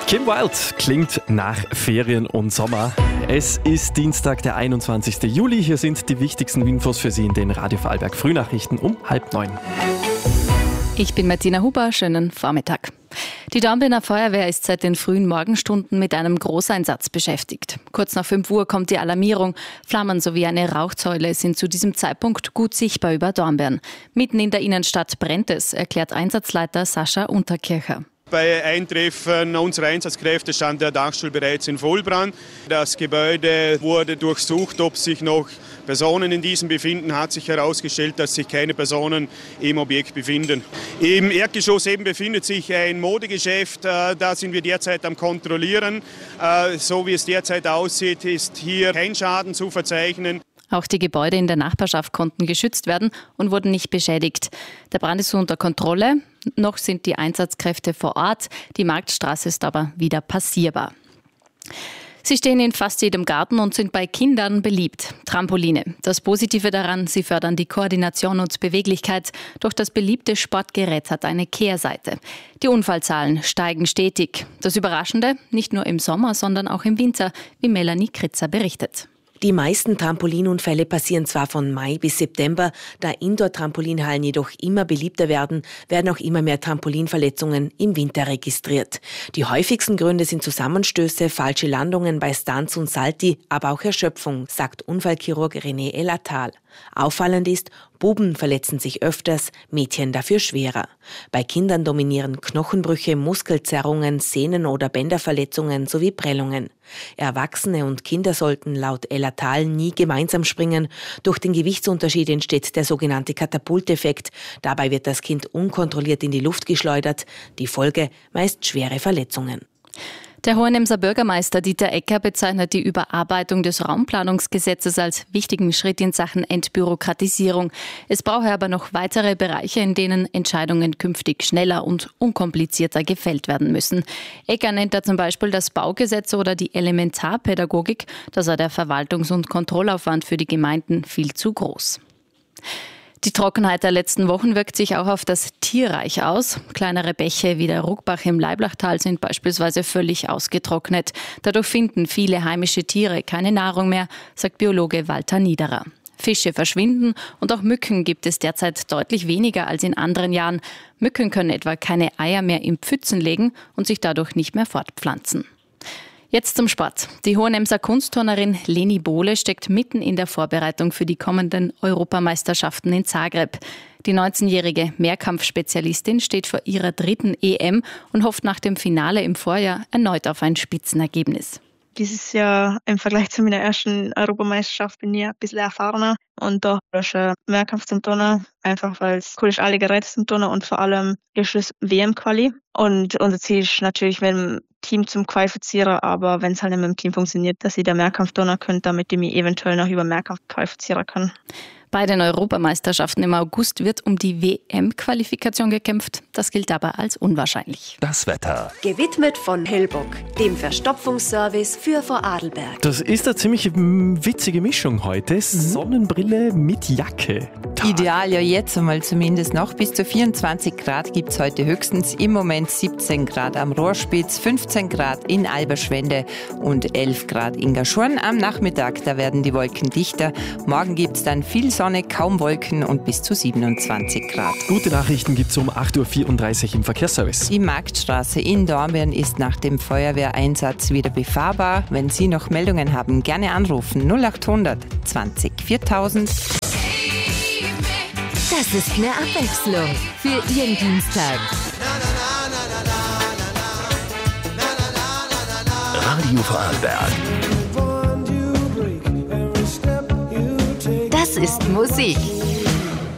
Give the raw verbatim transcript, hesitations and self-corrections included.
Kim Wilde klingt nach Ferien und Sommer. Es ist Dienstag, der einundzwanzigsten Juli. Hier sind die wichtigsten Infos für Sie in den Radio Vorarlberg Frühnachrichten um halb neun. Ich bin Martina Huber, schönen Vormittag. Die Dornbirner Feuerwehr ist seit den frühen Morgenstunden mit einem Großeinsatz beschäftigt. Kurz nach fünf Uhr kommt die Alarmierung. Flammen sowie eine Rauchsäule sind zu diesem Zeitpunkt gut sichtbar über Dornbirn. Mitten in der Innenstadt brennt es, erklärt Einsatzleiter Sascha Unterkircher. Bei Eintreffen unserer Einsatzkräfte stand der Dachstuhl bereits in Vollbrand. Das Gebäude wurde durchsucht, ob sich noch Personen in diesem befinden. Hat sich herausgestellt, dass sich keine Personen im Objekt befinden. Im Erdgeschoss eben befindet sich ein Modegeschäft. Da sind wir derzeit am Kontrollieren. So wie es derzeit aussieht, ist hier kein Schaden zu verzeichnen. Auch die Gebäude in der Nachbarschaft konnten geschützt werden und wurden nicht beschädigt. Der Brand ist unter Kontrolle. Noch sind die Einsatzkräfte vor Ort. Die Marktstraße ist aber wieder passierbar. Sie stehen in fast jedem Garten und sind bei Kindern beliebt. Trampoline. Das Positive daran, sie fördern die Koordination und Beweglichkeit. Doch das beliebte Sportgerät hat eine Kehrseite. Die Unfallzahlen steigen stetig. Das Überraschende, nicht nur im Sommer, sondern auch im Winter, wie Melanie Kritzer berichtet. Die meisten Trampolinunfälle passieren zwar von Mai bis September, da Indoor-Trampolinhallen jedoch immer beliebter werden, werden auch immer mehr Trampolinverletzungen im Winter registriert. Die häufigsten Gründe sind Zusammenstöße, falsche Landungen bei Stunts und Salti, aber auch Erschöpfung, sagt Unfallchirurg René Elatal. Auffallend ist, Buben verletzen sich öfters, Mädchen dafür schwerer. Bei Kindern dominieren Knochenbrüche, Muskelzerrungen, Sehnen- oder Bänderverletzungen sowie Prellungen. Erwachsene und Kinder sollten laut Elatal nie gemeinsam springen. Durch den Gewichtsunterschied entsteht der sogenannte Katapulteffekt. Dabei wird das Kind unkontrolliert in die Luft geschleudert. Die Folge meist schwere Verletzungen. Der Hohenemser Bürgermeister Dieter Ecker bezeichnet die Überarbeitung des Raumplanungsgesetzes als wichtigen Schritt in Sachen Entbürokratisierung. Es brauche aber noch weitere Bereiche, in denen Entscheidungen künftig schneller und unkomplizierter gefällt werden müssen. Ecker nennt da zum Beispiel das Baugesetz oder die Elementarpädagogik. Da sei der Verwaltungs- und Kontrollaufwand für die Gemeinden viel zu groß. Die Trockenheit der letzten Wochen wirkt sich auch auf das Tierreich aus. Kleinere Bäche wie der Ruckbach im Leiblachtal sind beispielsweise völlig ausgetrocknet. Dadurch finden viele heimische Tiere keine Nahrung mehr, sagt Biologe Walter Niederer. Fische verschwinden und auch Mücken gibt es derzeit deutlich weniger als in anderen Jahren. Mücken können etwa keine Eier mehr in Pfützen legen und sich dadurch nicht mehr fortpflanzen. Jetzt zum Sport. Die Hohenemser Kunstturnerin Leni Bohle steckt mitten in der Vorbereitung für die kommenden Europameisterschaften in Zagreb. Die neunzehnjährige Mehrkampfspezialistin steht vor ihrer dritten E M und hofft nach dem Finale im Vorjahr erneut auf ein Spitzenergebnis. Dieses Jahr im Vergleich zu meiner ersten Europameisterschaft bin ich ein bisschen erfahrener und da ist ein Mehrkampf zum Turnen, einfach weil es cool ist, alle Geräte zum Turnen und vor allem ist es W M-Quali. Und unser Ziel ist natürlich, mit dem Team zum Qualifizieren, aber wenn es halt nicht mit dem Team funktioniert, dass ich den Mehrkampf turnen könnte, damit ich mich eventuell noch über Mehrkampf qualifizieren kann. Bei den Europameisterschaften im August wird um die W M-Qualifikation gekämpft. Das gilt aber als unwahrscheinlich. Das Wetter. Gewidmet von Hellbock, dem Verstopfungsservice für Vorarlberg. Das ist eine ziemlich witzige Mischung heute. Mhm. Sonnenbrille mit Jacke. Tag. Ideal, ja jetzt einmal zumindest noch. Bis zu vierundzwanzig Grad gibt es heute höchstens. Im Moment siebzehn Grad am Rohrspitz, fünfzehn Grad in Alberschwende und elf Grad in Gaschurn. Am Nachmittag, da werden die Wolken dichter. Morgen gibt es dann viel Sonne, kaum Wolken und bis zu siebenundzwanzig Grad. Gute Nachrichten gibt es um acht Uhr vierunddreißig im Verkehrsservice. Die Marktstraße in Dornbirn ist nach dem Feuerwehreinsatz wieder befahrbar. Wenn Sie noch Meldungen haben, gerne anrufen. null achthundert zwanzig viertausend. Das ist mehr Abwechslung für Ihren Dienstag. Radio Vorarlberg. Das ist Musik.